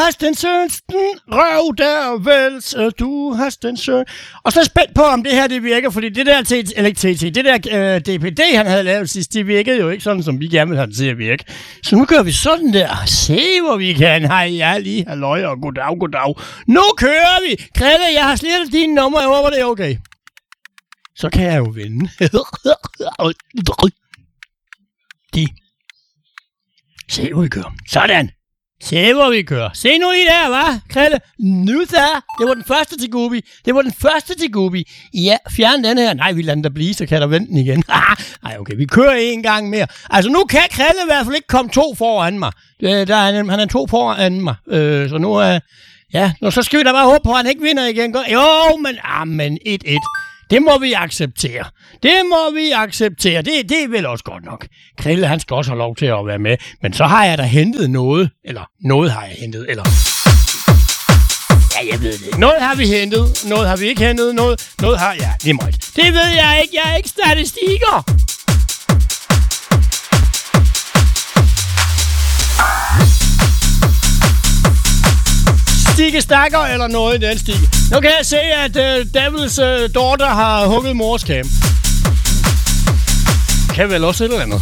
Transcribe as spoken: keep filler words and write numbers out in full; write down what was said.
hast den sønsten røv der vel, så du hast den søn. Og så er jeg spændt på, om det her det virker, fordi det der, t- eller T T, det der øh, D P D, han havde lavet sidst, det virkede jo ikke sådan, som vi gerne vil have det til at virke. Så nu gør vi sådan der. Se, hvor vi kan. Hej, ja, lige halløj og goddag, goddag. Nu kører vi. Krille, jeg har slettet dine numre. Jeg håber, det er okay. Så kan jeg jo vinde. De. Se, hvor vi kører. Sådan. Se, hvor vi kører. Se nu lige der, hva', Krille? Nu så. Det var den første til Gubi. Det var den første til Gubi. Ja, fjern den her. Nej, vi lader den der blive, så kan der vente den igen. Nej, okay, vi kører en gang mere. Altså, nu kan Krille i hvert fald ikke komme to foran mig. Der er en, han er to foran mig. Øh, så nu er... Ja, nu så skal vi da bare håbe på, at han ikke vinder igen. Jo, men... Ah, men et et. Det må vi acceptere. Det må vi acceptere. Det, det er vel også godt nok. Krille, han skal også have lov til at være med. Men så har jeg da hentet noget. Eller noget har jeg hentet. Eller... Ja, jeg ved det ikke. Noget har vi hentet. Noget har vi ikke hentet. Noget, noget har... Ja, lige meget. Det ved jeg ikke. Jeg er ikke statistiker. Stikke stakker eller noget i den stil. Nu kan jeg se, at uh, Devils uh, daughter har hugget mors cam. Kan vel også et eller andet.